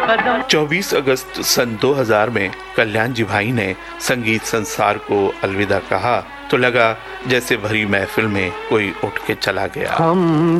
24 अगस्त सन 2000 में कल्याण जी भाई ने संगीत संसार को अलविदा कहा तो लगा जैसे भरी महफिल में कोई उठ के चला गया।